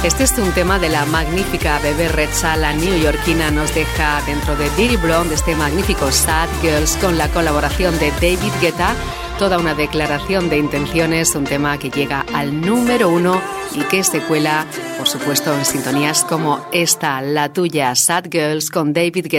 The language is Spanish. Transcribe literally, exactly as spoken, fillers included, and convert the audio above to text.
Este es un tema de la magnífica Bebe Rexha, la neoyorquina, nos deja dentro de Diddy Blonde este magnífico Sad Girls con la colaboración de David Guetta, toda una declaración de intenciones, un tema que llega al número uno y que se cuela, por supuesto, en sintonías como esta, la tuya, Sad Girls con David Guetta.